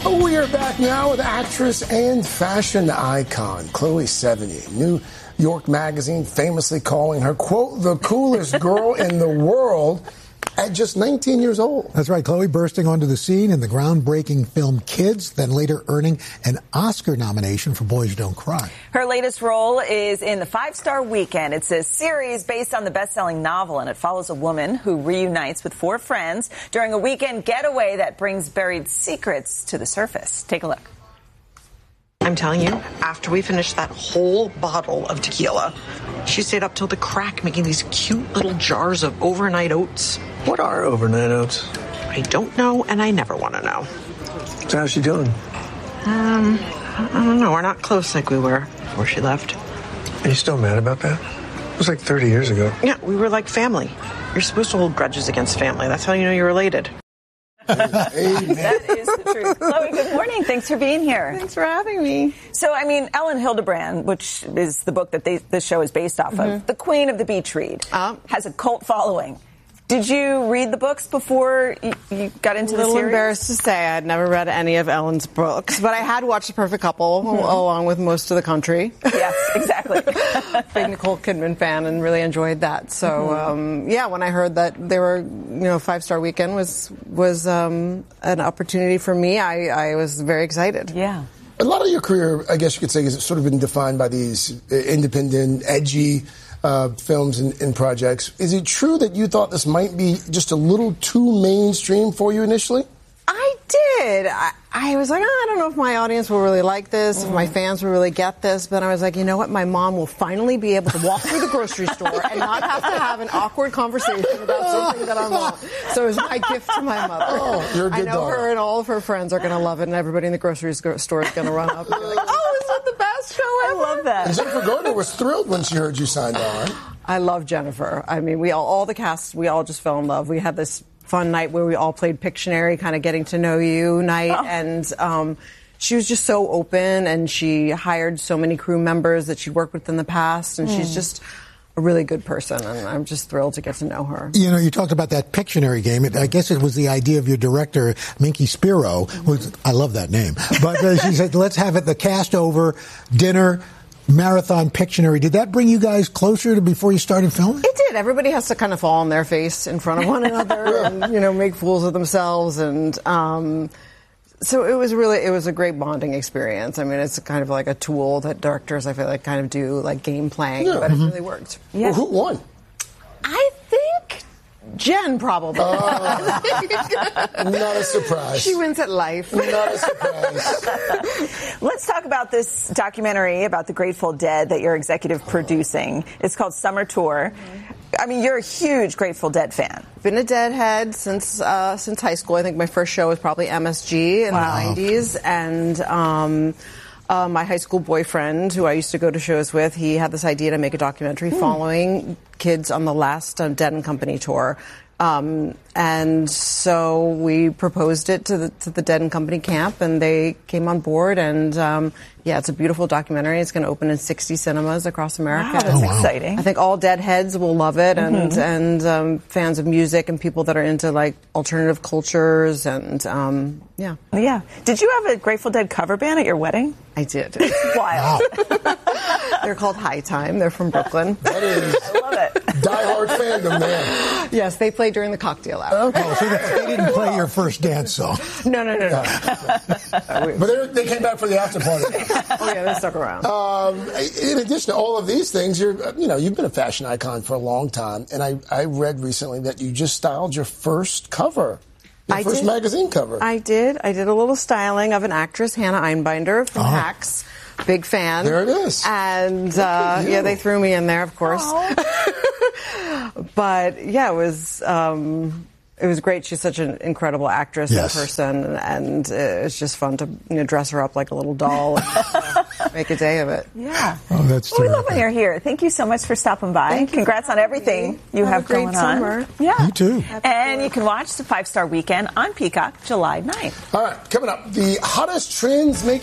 We are back now with actress and fashion icon Chloe Sevigny. New York Magazine famously calling her, quote, the coolest girl in the world at just 19 years old. That's right. Chloe bursting onto the scene in the groundbreaking film Kids, then later earning an Oscar nomination for Boys Don't Cry. Her latest role is in The 5-Star Weekend. It's a series based on the best-selling novel, and it follows a woman who reunites with 4 friends during a weekend getaway that brings buried secrets to the surface. Take a look. I'm telling you, after we finished that whole bottle of tequila, she stayed up till the crack making these cute little jars of overnight oats. What are overnight oats? I don't know, and I never want to know. So how's she doing? I don't know. We're not close like we were before she left. Are you still mad about that? It was like 30 years ago. Yeah, we were like family. You're supposed to hold grudges against family. That's how you know you're related. That is the truth. Chloe, good morning. Thanks for being here. Thanks for having me. So, I mean, Ellen Hildebrand, which is the book that this show is based off of, the queen of the beach read, has a cult following. Did you read the books before you got into the series? A little embarrassed to say I had never read any of Ellen's books, but I had watched The Perfect Couple along with most of the country. Yes, exactly. Big Nicole Kidman fan and really enjoyed that. So, yeah, when I heard that they were, 5-Star Weekend was an opportunity for me, I was very excited. Yeah. A lot of your career, I guess you could say, has sort of been defined by these independent, edgy films and projects. Is it true that you thought this might be just a little too mainstream for you initially? I did. I was like, I don't know if my audience will really like this, if my fans will really get this, but I was like, you know what? My mom will finally be able to walk through the grocery store and not have to have an awkward conversation about something that I want. So it was my gift to my mother. Oh, you're a good I know daughter. her and all of her friends are going to love it, and everybody in the grocery store is going to run up and be like, oh, is that the best show ever? I love that. And Jennifer Garner was thrilled when she heard you signed on. I love Jennifer. I mean, all the cast, we all just fell in love. We had this fun night where we all played Pictionary, kind of getting to know you night, and she was just so open, and she hired so many crew members that she'd worked with in the past, and she's just a really good person, and I'm just thrilled to get to know her. You talked about that Pictionary game. I guess it was the idea of your director, Minky Spiro. I love that name. But she said, let's have the cast over, dinner, marathon Pictionary. Did that bring you guys closer to before you started filming? It did. Everybody has to kind of fall on their face in front of one another and, make fools of themselves. And so it was a great bonding experience. I mean, it's kind of like a tool that directors, I feel like, kind of do, like game playing, but it really worked. Yeah. Well, who won? I think Jen, probably. Not a surprise. She wins at life. Not a surprise. Let's talk about this documentary about the Grateful Dead that you're executive producing. It's called Summer Tour. I mean, you're a huge Grateful Dead fan. Been a Deadhead since high school. I think my first show was probably MSG in the 90s. And my high school boyfriend, who I used to go to shows with, he had this idea to make a documentary following kids on the last Dead and Company tour. And so we proposed it to the Dead and Company camp, and they came on board. And it's a beautiful documentary. It's going to open in 60 cinemas across America. Wow, that's exciting. I think all Deadheads will love it, and fans of music and people that are into like alternative cultures, and yeah. Did you have a Grateful Dead cover band at your wedding? I did. It's wild. They're called High Time. They're from Brooklyn. That is I love it. diehard fandom there. Yes, they played during the cocktail hour. Okay. Oh, so they didn't play your first dance song. No. But they came back for the after party. Oh yeah, they stuck around. In addition to all of these things, you've been a fashion icon for a long time, and I read recently that you just styled your first cover. Your first magazine cover. I did. I did a little styling of an actress, Hannah Einbinder from Hacks. Big fan. There it is. And they threw me in there, of course. But yeah, it was great. She's such an incredible actress and person, and it's just fun to dress her up like a little doll and make a day of it. Yeah. Oh, that's we love when you're here. Thank you so much for stopping by. Congrats on everything you have going on. Summer. Yeah. You too. And you can watch the 5-Star Weekend on Peacock July 9th. All right, coming up, the hottest trends make